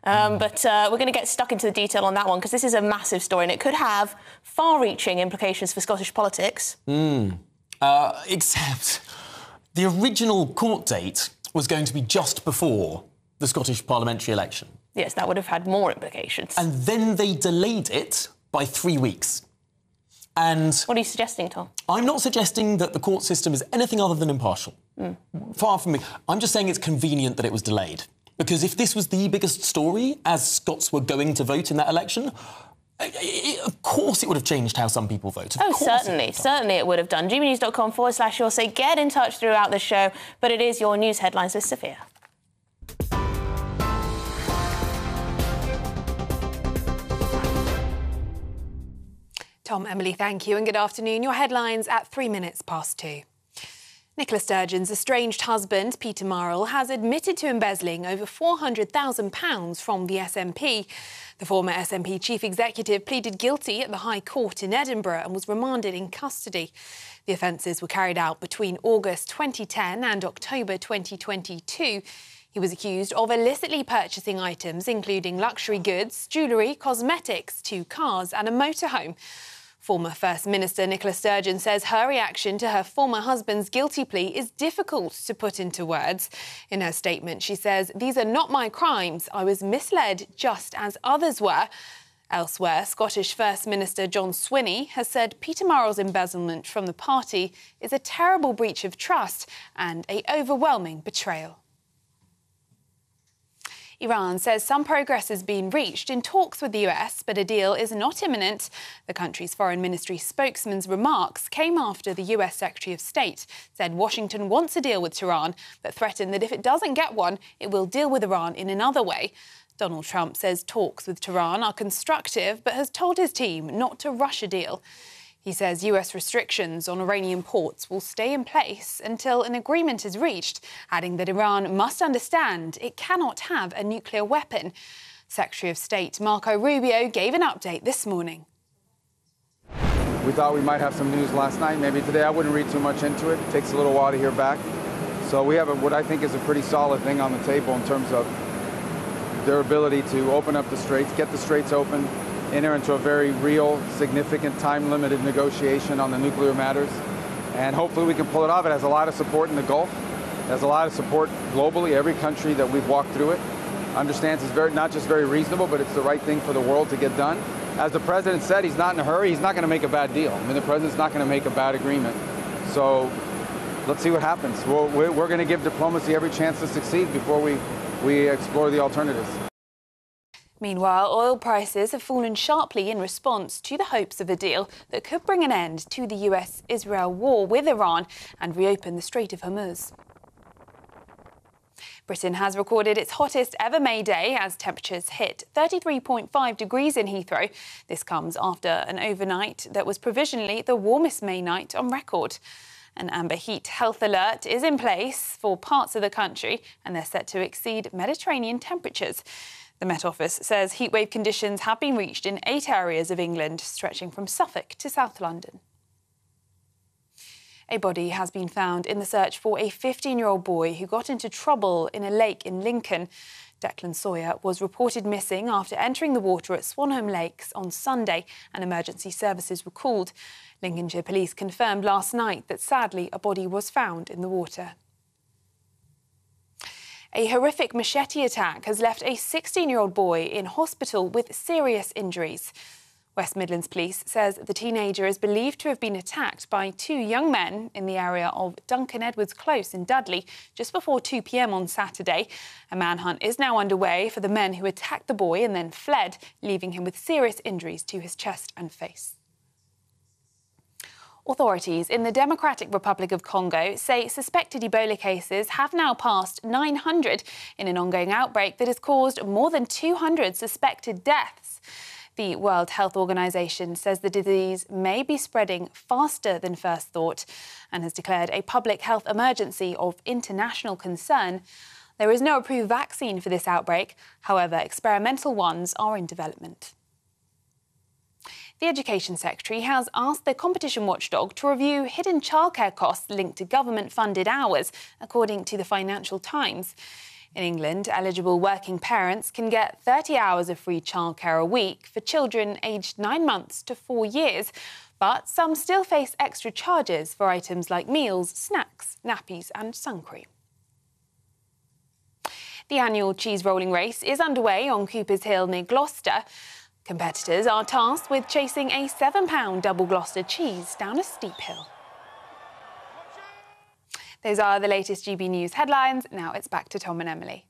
But we're going to get stuck into the detail on that one because this is a massive story and it could have far-reaching implications for Scottish politics. Except the original court date was going to be just before the Scottish parliamentary election. Yes, that would have had more implications. And then they delayed it by 3 weeks. And what are you suggesting, Tom? I'm not suggesting that the court system is anything other than impartial. Far from me. I'm just saying it's convenient that it was delayed. Because if this was the biggest story, as Scots were going to vote in that election, of course it would have changed how some people vote. Certainly it would have done. gmnews.com/your say. Get in touch throughout the show. But it is your news headlines with Sophia. Tom, Emily, thank you and good afternoon. Your headlines at 2:03. Nicola Sturgeon's estranged husband, Peter Marle, has admitted to embezzling over £400,000 from the SNP. The former SNP chief executive pleaded guilty at the High Court in Edinburgh and was remanded in custody. The offences were carried out between August 2010 and October 2022. He was accused of illicitly purchasing items including luxury goods, jewellery, cosmetics, 2 cars and a motorhome. Former First Minister Nicola Sturgeon says her reaction to her former husband's guilty plea is difficult to put into words. In her statement, she says, "These are not my crimes. I was misled just as others were." Elsewhere, Scottish First Minister John Swinney has said Peter Marle's embezzlement from the party is a terrible breach of trust and an overwhelming betrayal. Iran says some progress has been reached in talks with the US, but a deal is not imminent. The country's foreign ministry spokesman's remarks came after the US Secretary of State said Washington wants a deal with Tehran, but threatened that if it doesn't get one, it will deal with Iran in another way. Donald Trump says talks with Tehran are constructive, but has told his team not to rush a deal. He says US restrictions on Iranian ports will stay in place until an agreement is reached, adding that Iran must understand it cannot have a nuclear weapon. Secretary of State Marco Rubio gave an update this morning. We thought we might have some news last night. Maybe today. I wouldn't read too much into it. It takes a little while to hear back. So we have what I think is a pretty solid thing on the table in terms of their ability to open up the straits, get the straits open, enter into a very real, significant, time-limited negotiation on the nuclear matters. And hopefully we can pull it off. It has a lot of support in the Gulf. It has a lot of support globally. Every country that we've walked through it understands it's not just very reasonable, but it's the right thing for the world to get done. As the president said, he's not in a hurry. He's not going to make a bad deal. I mean, the president's not going to make a bad agreement. So let's see what happens. We're going to give diplomacy every chance to succeed before we explore the alternatives. Meanwhile, oil prices have fallen sharply in response to the hopes of a deal that could bring an end to the US-Israel war with Iran and reopen the Strait of Hormuz. Britain has recorded its hottest ever May Day as temperatures hit 33.5 degrees in Heathrow. This comes after an overnight that was provisionally the warmest May night on record. An amber heat health alert is in place for parts of the country and they're set to exceed Mediterranean temperatures. The Met Office says heatwave conditions have been reached in 8 areas of England, stretching from Suffolk to South London. A body has been found in the search for a 15-year-old boy who got into trouble in a lake in Lincoln. Declan Sawyer was reported missing after entering the water at Swanholme Lakes on Sunday and emergency services were called. Lincolnshire Police confirmed last night that sadly a body was found in the water. A horrific machete attack has left a 16-year-old boy in hospital with serious injuries. West Midlands Police says the teenager is believed to have been attacked by 2 young men in the area of Duncan Edwards Close in Dudley just before 2 p.m. on Saturday. A manhunt is now underway for the men who attacked the boy and then fled, leaving him with serious injuries to his chest and face. Authorities in the Democratic Republic of Congo say suspected Ebola cases have now passed 900 in an ongoing outbreak that has caused more than 200 suspected deaths. The World Health Organization says the disease may be spreading faster than first thought and has declared a public health emergency of international concern. There is no approved vaccine for this outbreak. However, experimental ones are in development. The Education Secretary has asked the competition watchdog to review hidden childcare costs linked to government-funded hours, according to the Financial Times. In England, eligible working parents can get 30 hours of free childcare a week for children aged 9 months to 4 years. But some still face extra charges for items like meals, snacks, nappies and sun cream. The annual cheese rolling race is underway on Cooper's Hill near Gloucester. Competitors are tasked with chasing a £7 double Gloucester cheese down a steep hill. Those are the latest GB News headlines. Now it's back to Tom and Emily.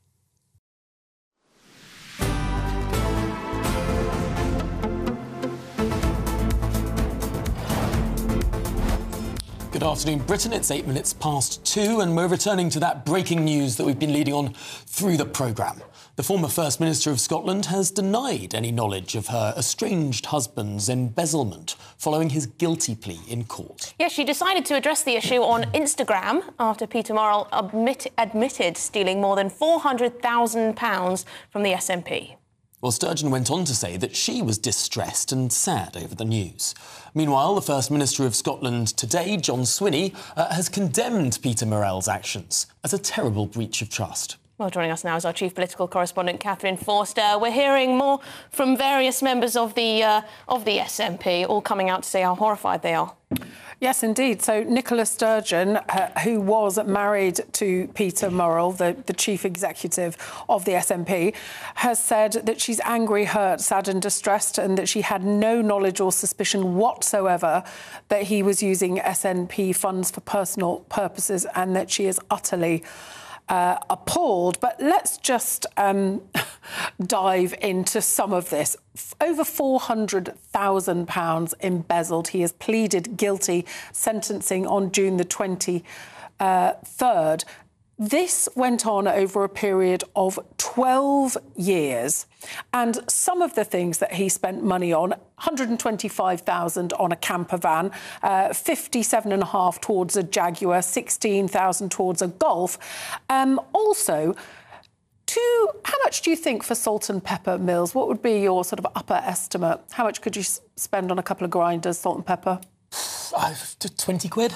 Good afternoon, Britain. It's 8 minutes past 2, and we're returning to that breaking news that we've been leading on through the programme. The former First Minister of Scotland has denied any knowledge of her estranged husband's embezzlement following his guilty plea in court. Yes, she decided to address the issue on Instagram after Peter Murrell admitted stealing more than £400,000 from the SNP. Well, Sturgeon went on to say that she was distressed and sad over the news. Meanwhile, the First Minister of Scotland today, John Swinney, has condemned Peter Murrell's actions as a terrible breach of trust. Well, joining us now is our chief political correspondent, Catherine Forster. We're hearing more from various members of the SNP, all coming out to say how horrified they are. Yes, indeed. So Nicola Sturgeon, who was married to Peter Murrell, the chief executive of the SNP, has said that she's angry, hurt, sad and distressed, and that she had no knowledge or suspicion whatsoever that he was using SNP funds for personal purposes, and that she is utterly appalled. But let's just dive into some of this. Over £400,000 embezzled. He has pleaded guilty, sentencing on June the 23rd. This went on over a period of 12 years. And some of the things that he spent money on, £125,000 on a camper van, £57,500 towards a Jaguar, £16,000 towards a Golf. Also, how much do you think for salt and pepper mills? What would be your sort of upper estimate? How much could you spend on a couple of grinders, salt and pepper? 20 quid?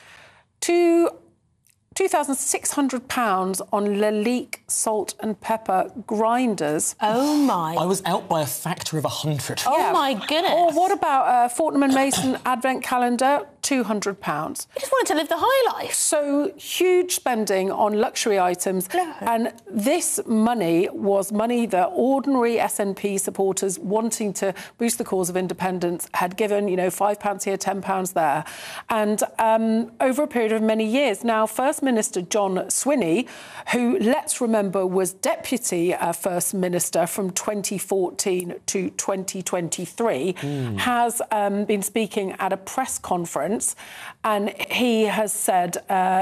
£2,600 on Lalique salt and pepper grinders. Oh, my. I was out by a factor of 100. Oh, my goodness. Or what about Fortnum & Mason advent calendar? £200. I just wanted to live the high life. So huge spending on luxury items. No. And this money was money that ordinary SNP supporters wanting to boost the cause of independence had given, £5 here, £10 there. And over a period of many years. Now, First Minister John Swinney, who, let's remember, was Deputy First Minister from 2014 to 2023, has been speaking at a press conference, and he has said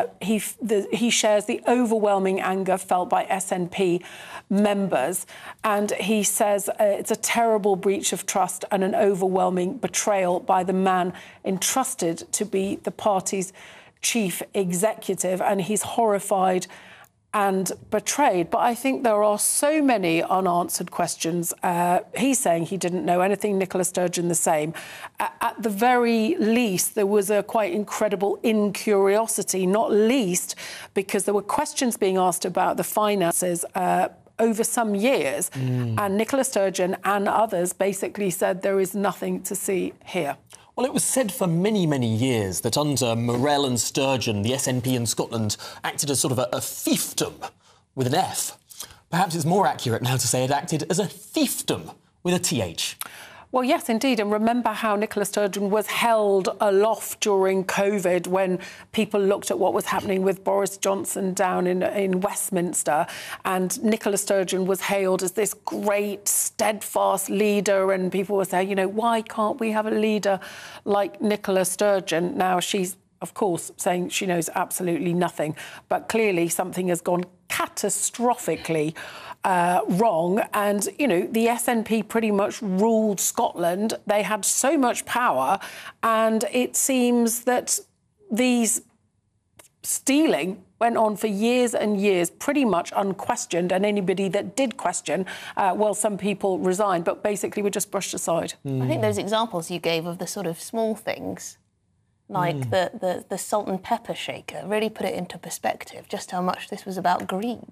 he shares the overwhelming anger felt by SNP members, and he says it's a terrible breach of trust and an overwhelming betrayal by the man entrusted to be the party's chief executive, and he's horrified and betrayed. But I think there are so many unanswered questions. He's saying he didn't know anything, Nicola Sturgeon the same. At the very least, there was a quite incredible incuriosity, not least because there were questions being asked about the finances over some years, and Nicola Sturgeon and others basically said there is nothing to see here. Well, it was said for many, many years that under Murrell and Sturgeon, the SNP in Scotland acted as sort of a fiefdom with an F. Perhaps it's more accurate now to say it acted as a thiefdom with a TH. Well, yes, indeed. And remember how Nicola Sturgeon was held aloft during COVID when people looked at what was happening with Boris Johnson down in Westminster. And Nicola Sturgeon was hailed as this great, steadfast leader. And people were saying, why can't we have a leader like Nicola Sturgeon? Now, she's, of course, saying she knows absolutely nothing. But clearly something has gone catastrophically wrong. And, the SNP pretty much ruled Scotland. They had so much power. And it seems that these stealing went on for years and years, pretty much unquestioned. And anybody that did question, some people resigned, but basically were just brushed aside. I think those examples you gave of the sort of small things, like the salt and pepper shaker, really put it into perspective, just how much this was about greed.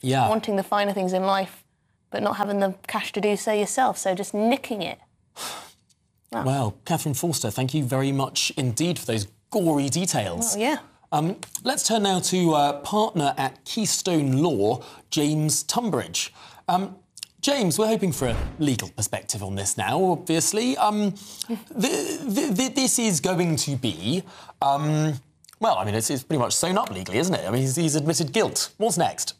wanting the finer things in life, but not having the cash to do so yourself, so just nicking it. Wow. Well, Catherine Forster, thank you very much indeed for those gory details. Oh, yeah. Let's turn now to partner at Keystone Law, James Tunbridge. James, we're hoping for a legal perspective on this now, obviously. This is going to be, well, I mean, it's pretty much sewn up legally, isn't it? I mean, he's admitted guilt. What's next?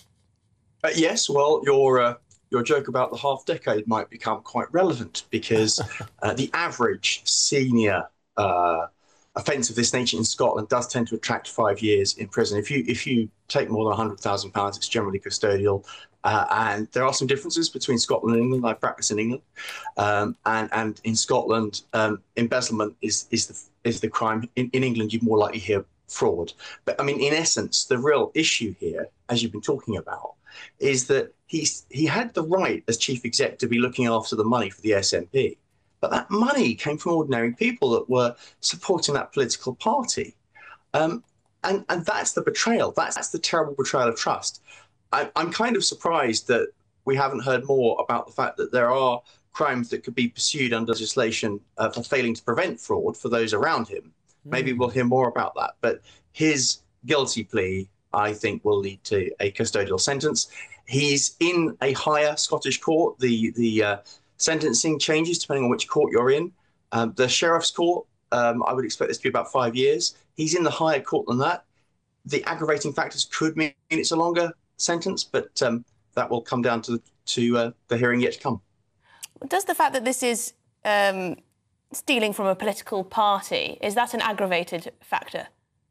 Yes, well, your joke about the half-decade might become quite relevant because the average senior offence of this nature in Scotland does tend to attract 5 years in prison. If you take more than £100,000, it's generally custodial. And there are some differences between Scotland and England. I practice in England, and in Scotland, embezzlement is the crime. In England, you'd more likely hear fraud. But I mean, in essence, the real issue here, as you've been talking about, is that he had the right as chief exec to be looking after the money for the SNP, but that money came from ordinary people that were supporting that political party, and that's the betrayal. That's the terrible betrayal of trust. I'm kind of surprised that we haven't heard more about the fact that there are crimes that could be pursued under legislation for failing to prevent fraud for those around him. Maybe we'll hear more about that. But his guilty plea, I think, will lead to a custodial sentence. He's in a higher Scottish court. The sentencing changes depending on which court you're in. The Sheriff's Court, I would expect this to be about 5 years. He's in the higher court than that. The aggravating factors could mean it's a longer sentence, but that will come down to the hearing yet to come. Does the fact that this is stealing from a political party, is that an aggravated factor?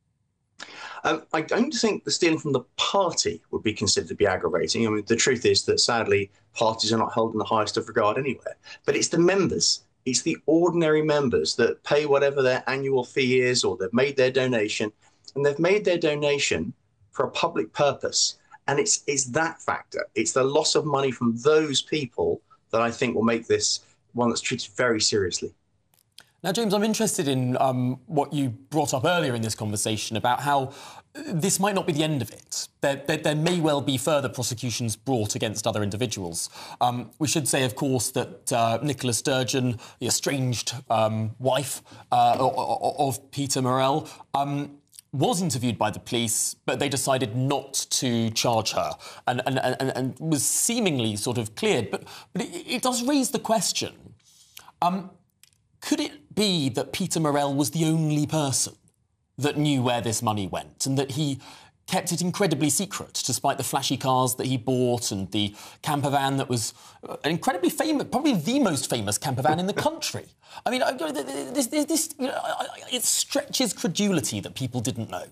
I don't think the stealing from the party would be considered to be aggravating. I mean, the truth is that, sadly, parties are not held in the highest of regard anywhere. But it's the members, it's the ordinary members that pay whatever their annual fee is, or they've made their donation, and they've made their donation for a public purpose. And it's that factor. It's the loss of money from those people that I think will make this one that's treated very seriously. Now, James, I'm interested in what you brought up earlier in this conversation about how this might not be the end of it. There may well be further prosecutions brought against other individuals. We should say, of course, that Nicola Sturgeon, the estranged wife of Peter Murrell, was interviewed by the police, but they decided not to charge her and was seemingly sort of cleared. But it does raise the question, could it be that Peter Murrell was the only person that knew where this money went and that he kept it incredibly secret, despite the flashy cars that he bought and the camper van that was an incredibly famous, probably the most famous camper van in the country? I mean, it stretches credulity that people didn't know.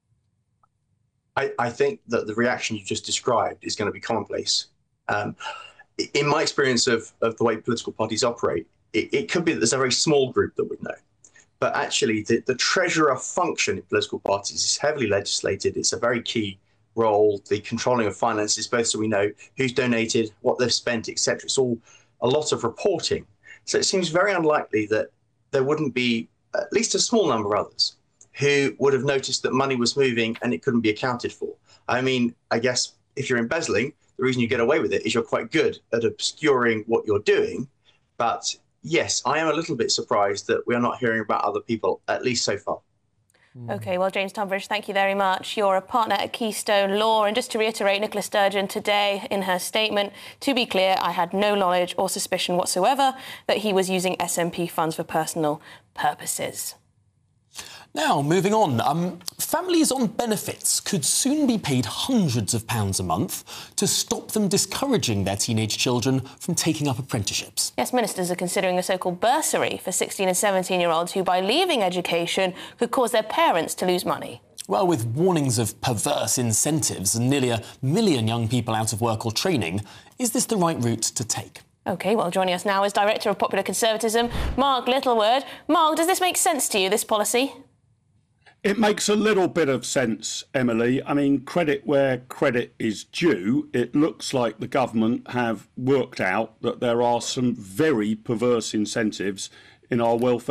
I think that the reaction you just described is going to be commonplace. In my experience of the way political parties operate, it could be that there's a very small group that would know. But actually, the treasurer function in political parties is heavily legislated. It's a very key role, the controlling of finances, both so we know who's donated, what they've spent, etc. It's all a lot of reporting. So it seems very unlikely that there wouldn't be at least a small number of others who would have noticed that money was moving and it couldn't be accounted for. I mean, I guess if you're embezzling, the reason you get away with it is you're quite good at obscuring what you're doing. But yes, I am a little bit surprised that we are not hearing about other people, at least so far. OK, well, James Tunbridge, thank you very much. You're a partner at Keystone Law. And just to reiterate, Nicola Sturgeon today in her statement, to be clear, I had no knowledge or suspicion whatsoever that he was using SNP funds for personal purposes. Now, moving on, families on benefits could soon be paid hundreds of pounds a month to stop them discouraging their teenage children from taking up apprenticeships. Yes, ministers are considering a so-called bursary for 16 and 17-year-olds who, by leaving education, could cause their parents to lose money. Well, with warnings of perverse incentives and nearly 1 million young people out of work or training, is this the right route to take? OK, well, joining us now is Director of Popular Conservatism, Mark Littleward. Mark, does this make sense to you, this policy? It makes a little bit of sense, Emily. I mean, credit where credit is due. It looks like the government have worked out that there are some very perverse incentives in our welfare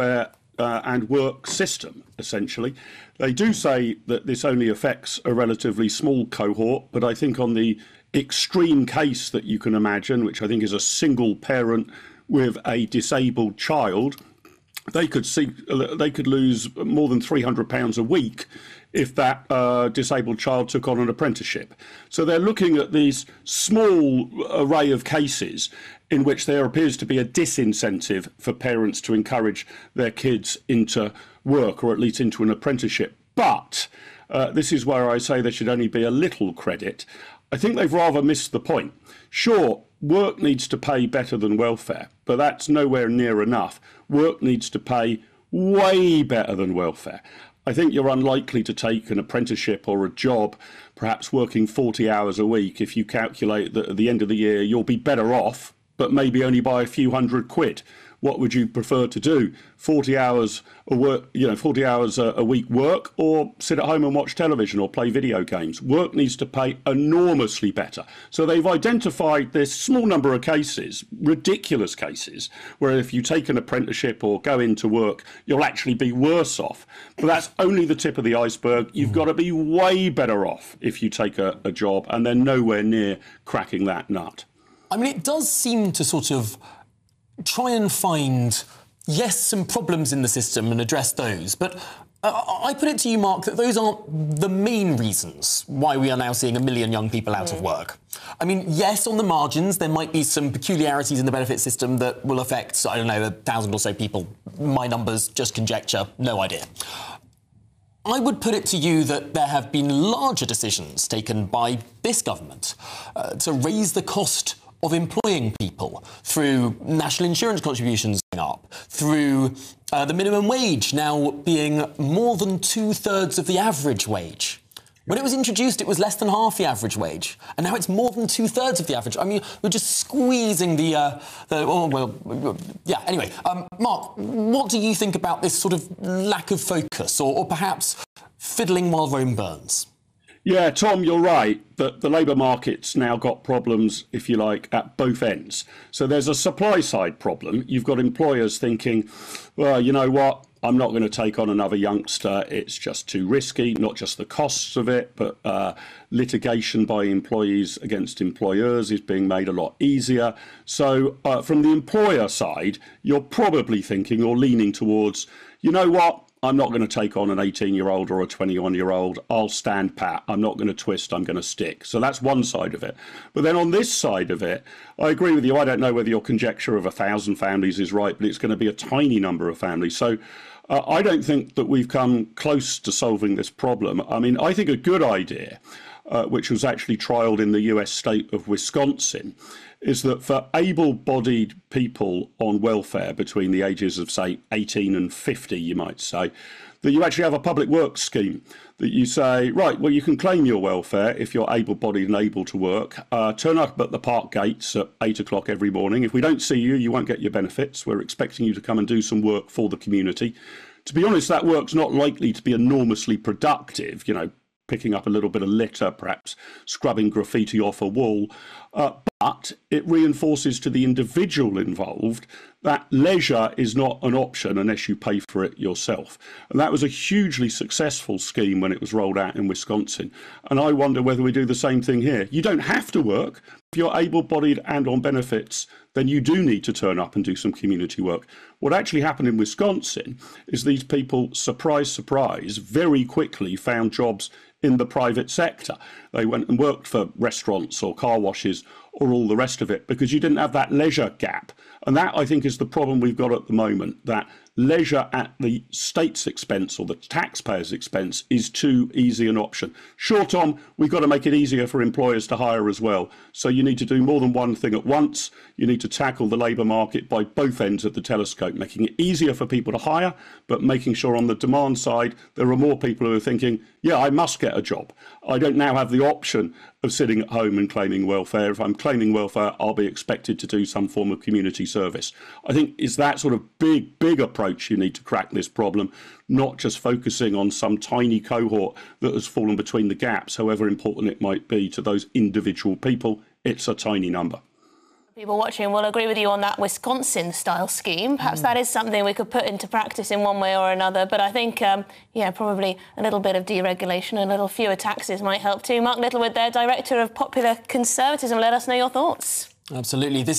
and work system, essentially. They do say that this only affects a relatively small cohort, but I think on the extreme case that you can imagine, which I think is a single parent with a disabled child, they could lose more than £300 a week if that disabled child took on an apprenticeship. So they're looking at these small array of cases in which there appears to be a disincentive for parents to encourage their kids into work, or at least into an apprenticeship. But this is where I say there should only be a little credit. I think they've rather missed the point. Sure, work needs to pay better than welfare, but that's nowhere near enough. Work needs to pay way better than welfare. I think you're unlikely to take an apprenticeship or a job, perhaps working 40 hours a week, if you calculate that at the end of the year you'll be better off, but maybe only by a few £100. What would you prefer to do? 40 hours a week work, or sit at home and watch television or play video games? Work needs to pay enormously better. So they've identified this small number of cases, ridiculous cases, where if you take an apprenticeship or go into work, you'll actually be worse off. But that's only the tip of the iceberg. You've got to be way better off if you take a job, and they're nowhere near cracking that nut. I mean, it does seem to sort of try and find, yes, some problems in the system and address those. But I put it to you, Mark, that those aren't the main reasons why we are now seeing 1 million young people out of work. I mean, yes, on the margins, there might be some peculiarities in the benefit system that will affect, I don't know, 1,000 or so people. My numbers, just conjecture, no idea. I would put it to you that there have been larger decisions taken by this government to raise the cost of employing people through national insurance contributions going up, through the minimum wage now being more than 2/3 of the average wage. When it was introduced, it was less than half the average wage, and now it's more than 2/3 of the average. I mean, we're just squeezing Anyway, Mark, what do you think about this sort of lack of focus, or perhaps fiddling while Rome burns? Yeah, Tom, you're right that the labour market's now got problems, if you like, at both ends. So there's a supply side problem. You've got employers thinking, well, you know what, I'm not going to take on another youngster. It's just too risky, not just the costs of it, but litigation by employees against employers is being made a lot easier. So from the employer side, you're probably thinking or leaning towards, you know what, I'm not going to take on an 18-year-old or a 21-year-old. I'll stand pat. I'm not going to twist. I'm going to stick. So that's one side of it. But then on this side of it, I agree with you. I don't know whether your conjecture of 1,000 families is right, but it's going to be a tiny number of families. So I don't think that we've come close to solving this problem. I mean, I think a good idea, which was actually trialled in the US state of Wisconsin, is that for able-bodied people on welfare between the ages of, say, 18 and 50, you might say, that you actually have a public works scheme that you say, right, well, you can claim your welfare if you're able-bodied and able to work. Turn up at the park gates at 8 o'clock every morning. If we don't see you, you won't get your benefits. We're expecting you to come and do some work for the community. To be honest, that work's not likely to be enormously productive, you know, picking up a little bit of litter, perhaps scrubbing graffiti off a wall. But it reinforces to the individual involved that leisure is not an option unless you pay for it yourself. And that was a hugely successful scheme when it was rolled out in Wisconsin. And I wonder whether we do the same thing here. You don't have to work. If you're able-bodied and on benefits, then you do need to turn up and do some community work. What actually happened in Wisconsin is these people, surprise, surprise, very quickly found jobs in the private sector. They went and worked for restaurants or car washes or all the rest of it because you didn't have that leisure gap. And that, I think, is the problem we've got at the moment, that leisure at the state's expense or the taxpayer's expense is too easy an option. Sure, Tom, we've got to make it easier for employers to hire as well. So you need to do more than one thing at once. You need to tackle the labour market by both ends of the telescope, making it easier for people to hire, but making sure on the demand side there are more people who are thinking, yeah, I must get a job. I don't now have the option of sitting at home and claiming welfare. If I'm claiming welfare, I'll be expected to do some form of community service. I think it's that sort of big approach you need to crack this problem, not just focusing on some tiny cohort that has fallen between the gaps, however important it might be to those individual people. It's a tiny number. People watching will agree with you on that Wisconsin-style scheme. Perhaps that is something we could put into practice in one way or another. But I think, probably a little bit of deregulation and a little fewer taxes might help too. Mark Littlewood there, Director of Popular Conservatism. Let us know your thoughts. Absolutely. This